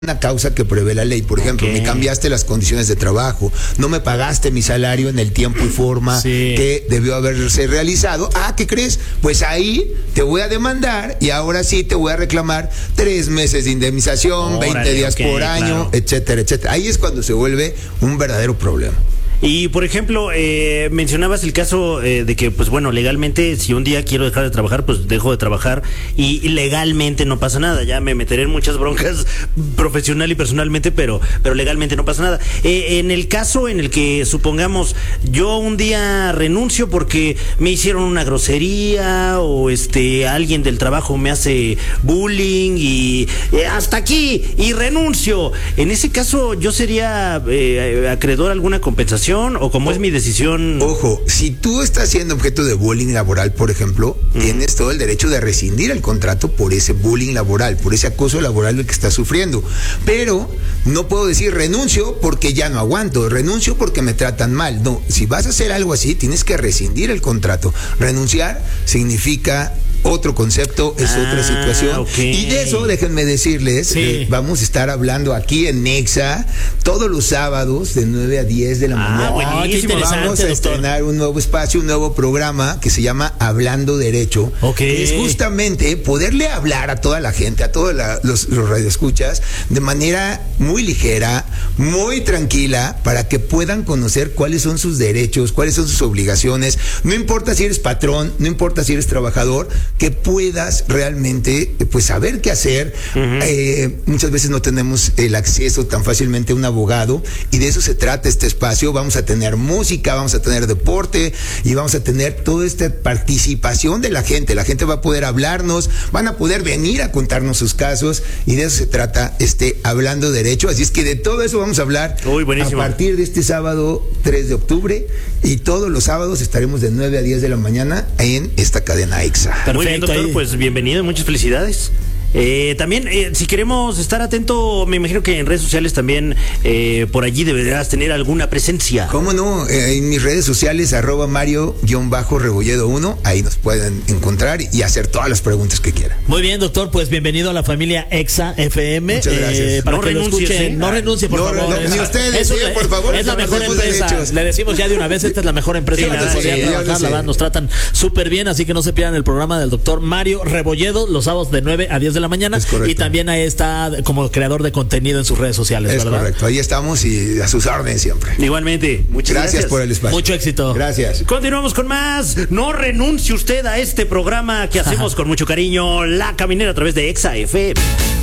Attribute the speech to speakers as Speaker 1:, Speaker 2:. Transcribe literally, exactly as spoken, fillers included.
Speaker 1: una causa que prevé la ley. Por ejemplo, okay. me cambiaste las condiciones de trabajo, no me pagaste mi salario en el tiempo y forma sí. que debió haberse realizado. Ah, ¿qué crees? Pues ahí te voy a demandar y ahora sí te voy a reclamar tres meses de indemnización, Órale, veinte días okay, por año, claro. etcétera, etcétera. Ahí es cuando se vuelve un verdadero problema.
Speaker 2: Y, por ejemplo, eh, mencionabas el caso eh, de que, pues bueno, legalmente, si un día quiero dejar de trabajar, pues dejo de trabajar y, y legalmente no pasa nada. Ya me meteré en muchas broncas profesional y personalmente, pero, pero legalmente no pasa nada. Eh, en el caso en el que, supongamos, yo un día renuncio porque me hicieron una grosería o este alguien del trabajo me hace bullying y eh, hasta aquí, y renuncio. En ese caso, ¿yo sería eh, acreedor a alguna compensación? ¿O cómo es mi decisión?
Speaker 1: Ojo, si tú estás siendo objeto de bullying laboral, por ejemplo, uh-huh. tienes todo el derecho de rescindir el contrato por ese bullying laboral, por ese acoso laboral del que estás sufriendo. Pero no puedo decir renuncio porque ya no aguanto, renuncio porque me tratan mal. No, si vas a hacer algo así, tienes que rescindir el contrato. Renunciar significa otro concepto, es ah, otra situación. Okay. Y de eso, déjenme decirles, sí. eh, vamos a estar hablando aquí en Nexa todos los sábados de nueve a diez de la ah, mañana.
Speaker 2: Buenísimo.
Speaker 1: Vamos a estrenar doctor. un nuevo espacio, un nuevo programa que se llama Hablando Derecho.
Speaker 2: Okay.
Speaker 1: Que es justamente poderle hablar a toda la gente, a todos la, los, los radioescuchas, de manera muy ligera, muy tranquila, para que puedan conocer cuáles son sus derechos, cuáles son sus obligaciones. No importa si eres patrón, no importa si eres trabajador, que puedas realmente pues saber qué hacer. Uh-huh. Eh, muchas veces no tenemos el acceso tan fácilmente a un abogado y de eso se trata este espacio. Vamos a tener música, vamos a tener deporte y vamos a tener toda esta participación de la gente. La gente va a poder hablarnos, van a poder venir a contarnos sus casos y de eso se trata este Hablando Derecho. Así es que de todo eso vamos a hablar
Speaker 2: Uy, buenísimo.
Speaker 1: a partir de este sábado tres de octubre y todos los sábados estaremos de nueve a diez de la mañana en esta cadena EXA.
Speaker 2: Muy bien, doctor, pues bienvenido, muchas felicidades. Eh, también, eh, si queremos estar atento, me imagino que en redes sociales también eh, por allí deberás tener alguna presencia.
Speaker 1: ¿Cómo no? Eh, en mis redes sociales, arroba Mario-Rebolledo uno, ahí nos pueden encontrar y hacer todas las preguntas que quieran.
Speaker 3: Muy bien, doctor, pues bienvenido a la familia EXA F M.
Speaker 1: Muchas gracias.
Speaker 3: Eh, para
Speaker 2: no
Speaker 3: que
Speaker 2: renuncie,
Speaker 3: lo escuchen,
Speaker 2: ¿eh?
Speaker 3: no renuncie, por
Speaker 1: no,
Speaker 3: favor.
Speaker 1: No, ni ustedes,
Speaker 3: eso,
Speaker 1: sí, por favor.
Speaker 3: Es la mejor empresa. Derechos. Le decimos ya de una vez, esta es la mejor empresa.
Speaker 2: Sí,
Speaker 3: donde
Speaker 2: sí,
Speaker 3: podrían
Speaker 2: sí,
Speaker 3: trabajar, la verdad, nos tratan súper bien, así que no se pierdan el programa del doctor Mario Rebolledo los sábados de nueve a diez de la mañana.
Speaker 1: Es correcto.
Speaker 3: Y también ahí está como creador de contenido en sus redes sociales,
Speaker 1: es
Speaker 3: ¿verdad?
Speaker 1: Correcto, ahí estamos y a sus órdenes siempre.
Speaker 2: Igualmente, muchas gracias.
Speaker 1: Gracias por el espacio.
Speaker 3: Mucho éxito.
Speaker 1: Gracias.
Speaker 2: Continuamos con más. No renuncie usted a este programa que hacemos con mucho cariño, La Caminera, a través de EXA F M.